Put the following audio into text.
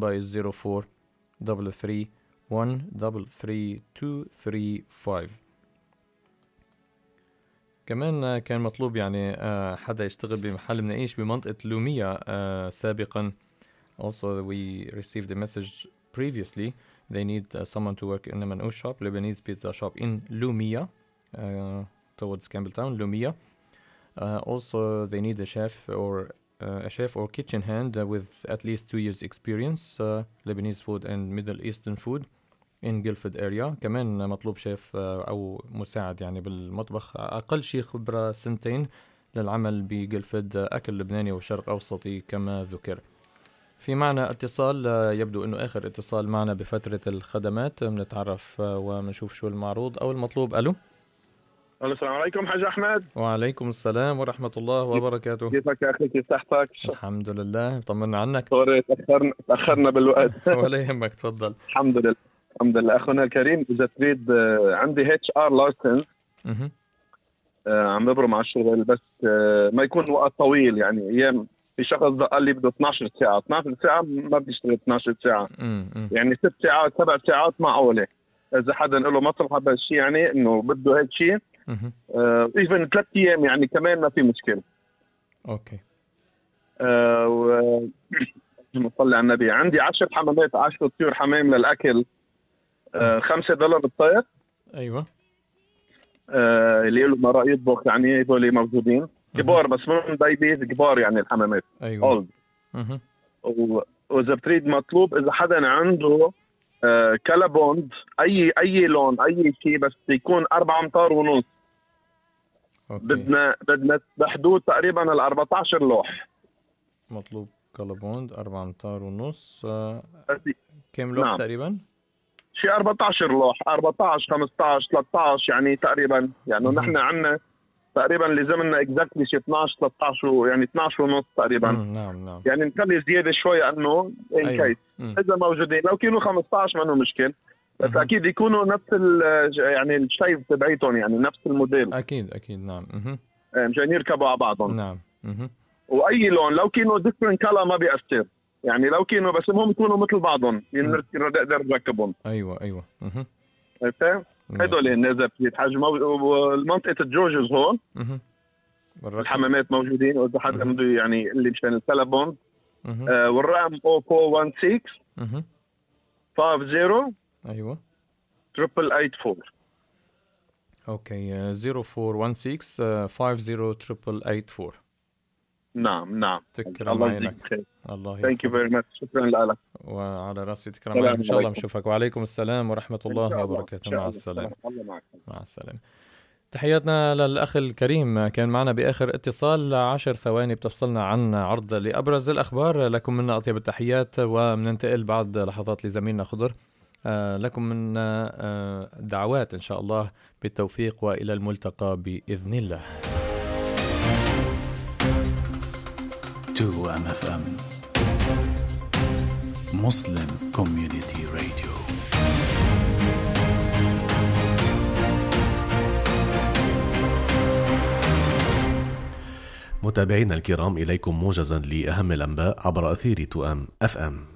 number is 0433133235. كمان كان مطلوب يعني حدا يشتغل بمحل مناقيش بمنطقة لومية سابقا. Also we received a message previously. They need someone to work in a manouche shop, Lebanese pizza shop in Lumia, towards Campbelltown, Lumia. Also they need a chef or kitchen hand with at least 2 years experience, Lebanese food and Middle Eastern food in Guildford area. كمان مطلوب شيف أو مساعد يعني بالمطبخ، أقل شيء خبرة 2 للعمل بجلفد، أكل لبناني وشرق أوسطي كما ذكر. في معنا اتصال، يبدو أنه آخر اتصال معنا بفترة الخدمات، بنتعرف ونشوف شو المعروض أو المطلوب. ألو. السلام عليكم حاج أحمد. وعليكم السلام ورحمة الله وبركاته. كيفك يا أخي؟ كيف صحتك؟ الحمد لله، طمنا عنك. سوري تأخرنا بالوقت. ولا يهمك، تفضل. الحمد لله أخونا الكريم. إذا تريد عندي HR license، عم ببرم على الشغل، بس ما يكون وقت طويل. يعني أيام في شخص قال لي بده 12 ساعة ما بيشتغل 12 ساعة. يعني 6 ساعات 7 ساعات معقولة. إذا حدا له مصلحة بهالشيء يعني إنه بده هيك شيء، even 3 أيام يعني كمان ما في مشكلة. أوكي. نصلي على النبي. عندي 10 حمامات، 10 طيور حمام للأكل، $5 الطير. أيوة. اللي له مرة يطبخ يعني هذول موجودين كبار، بس من بيبيز كبار يعني الحمامات. أيوة. وإذا بتريد مطلوب إذا حدا عنده كلابوند أي لون أي شيء، بس يكون 4 أمتار ونص. بدنا بحدود تقريبا 14 لوح. مطلوب كلابوند 4 أمتار ونص. كم لوح؟ نعم. تقريبا شيء 14 لوح، 14 15 13 يعني تقريبا. يعني نحن عندنا تقريبا لزمنا اكزاكتلي شيء 12 13 يعني 12 ونص تقريبا. نعم. يعني نخلي زياده شوي انه ان كيس اذا موجودين. لو كانوا 15 ما مشكل، بس اكيد يكونوا نفس يعني الشيب تبعيتهم، يعني نفس الموديل. اكيد نعم. مشان يركبوا على بعضهم. نعم. واي لون لو كانوا ديفرنت كلر ما بيأثر. يعني لو كانوا بس المهم يكونوا مثل بعضهم نقدر نركبهم. ايوه. عرفت؟ هدول الناس بيتحجموا. منطقه الجورجز هون الحمامات موجودين. واذا حدا بده يعني اللي مشان الكلابوند، والرقم 0416 50 ايوه 8884. اوكي 0416 50 8884. نعم. الله يجزيك. الله يجزيك. ثانك يو فيري ماتش. شكرا لك. وعلى راسي تكرم عليك. ان شاء الله نشوفك. وعليكم السلام ورحمه الله وبركاته. مع السلامه. مع السلامه. تحياتنا للأخ الكريم. كان معنا بآخر اتصال 10 ثواني بتفصلنا عن عرض لأبرز الأخبار. لكم منا أطيب التحيات، ومننتقل بعد لحظات لزميلنا خضر. لكم من دعوات إن شاء الله بالتوفيق وإلى الملتقى بإذن الله. 2MFM Muslim Community Radio. متابعينا الكرام، إليكم موجزا لأهم الأنباء عبر أثير 2MFM.